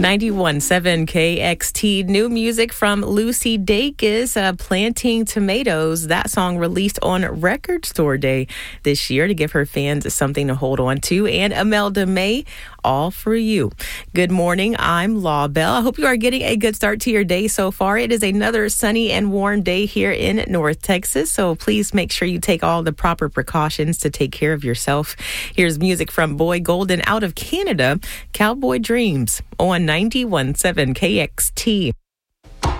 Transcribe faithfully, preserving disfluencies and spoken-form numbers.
ninety-one point seven K X T. New music from Lucy Dacus, uh, Planting Tomatoes. That song released on Record Store Day this year to give her fans something to hold on to. And Imelda May, All For You. Good morning. I'm Law Bell. I hope you are getting a good start to your day so far. It is another sunny and warm day here in North Texas, so please make sure you take all the proper precautions to take care of yourself. Here's music from Boy Golden out of Canada, Cowboy Dreams on ninety-one point seven K X T.